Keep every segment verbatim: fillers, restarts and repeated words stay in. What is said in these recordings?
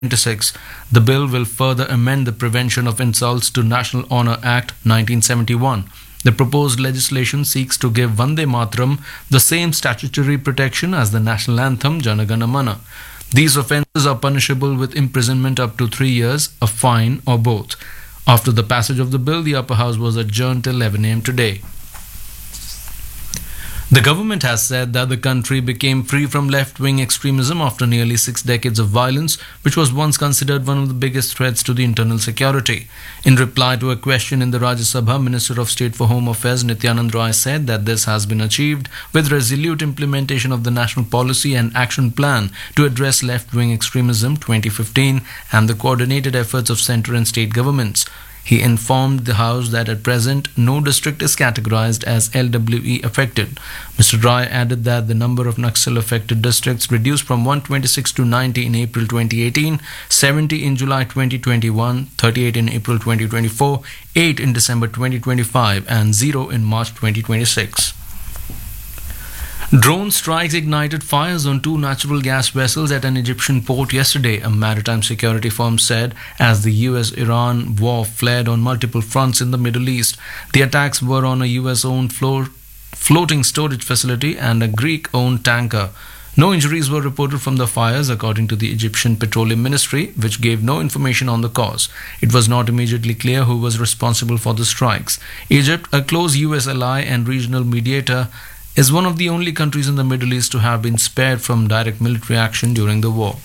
twenty-six. The bill will further amend the Prevention of Insults to National Honour Act nineteen seventy-one. The proposed legislation seeks to give Vande Mataram the same statutory protection as the national anthem Jana Gana Mana. These offences are punishable with imprisonment up to three years, a fine, or both. After the passage of the bill, the upper house was adjourned till eleven a m today. The government has said that the country became free from left-wing extremism after nearly six decades of violence, which was once considered one of the biggest threats to the internal security. In reply to a question in the Rajya Sabha, Minister of State for Home Affairs Nityanand Rai said that this has been achieved with resolute implementation of the National Policy and Action Plan to address left-wing extremism twenty fifteen and the coordinated efforts of centre and state governments. He informed the House that at present no district is categorized as L W E affected. Mister Rai added that the number of Naxal affected districts reduced from one hundred twenty-six to ninety in April twenty eighteen, seventy in July twenty twenty-one, thirty-eight in April twenty twenty-four, eight in December twenty twenty-five and zero in March twenty twenty-six. Drone strikes ignited fires on two natural gas vessels at an Egyptian port yesterday, a maritime security firm said, as the U S Iran war flared on multiple fronts in the Middle East. The attacks were on a U S-owned floor, floating storage facility and a Greek-owned tanker. No injuries were reported from the fires, according to the Egyptian Petroleum Ministry, which gave no information on the cause. It was not immediately clear who was responsible for the strikes. Egypt, a close U S ally and regional mediator, is one of the only countries in the Middle East to have been spared from direct military action during the war.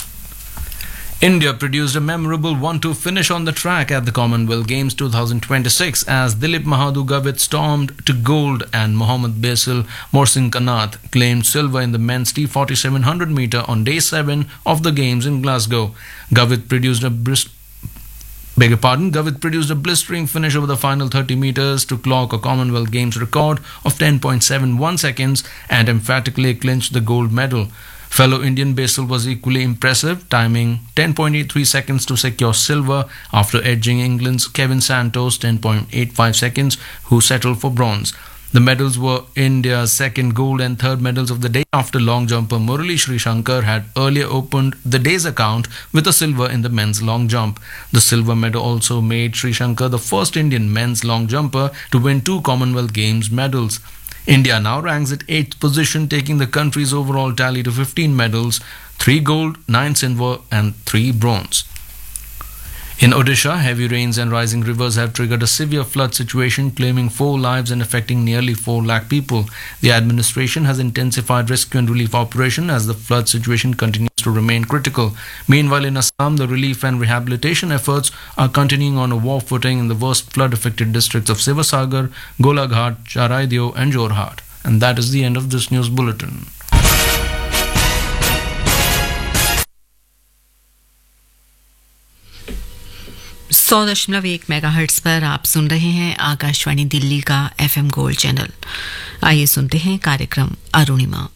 India produced a memorable one two finish on the track at the Commonwealth Games twenty twenty-six as Dilip Mahadu Gavit stormed to gold and Mohammad Basil Morsinkanat claimed silver in the men's T forty-seven hundred meter on day seven of the Games in Glasgow. Gavit produced a brisk Beg your pardon, Gavit produced a blistering finish over the final thirty meters to clock a Commonwealth Games record of ten point seven one seconds and emphatically clinched the gold medal. Fellow Indian Basil was equally impressive, timing ten point eight three seconds to secure silver after edging England's Kevin Santos ten point eight five seconds, who settled for bronze. The medals were India's second gold and third medals of the day after long jumper Murali Srishankar had earlier opened the day's account with a silver in the men's long jump. The silver medal also made Srishankar the first Indian men's long jumper to win two Commonwealth Games medals. India now ranks at eighth position, taking the country's overall tally to fifteen medals, three gold, nine silver and three bronze. In Odisha, heavy rains and rising rivers have triggered a severe flood situation, claiming four lives and affecting nearly four lakh people. The administration has intensified rescue and relief operation as the flood situation continues to remain critical. Meanwhile, in Assam, the relief and rehabilitation efforts are continuing on a war footing in the worst flood-affected districts of Sivasagar, Golaghat, Charaidio and Jorhat. And that is the end of this news bulletin. सौ दशमलव एक megahertz पर आप सुन रहे हैं आकाशवाणी दिल्ली का FM gold channel. आइए सुनते हैं कार्यक्रम अरुणिमा।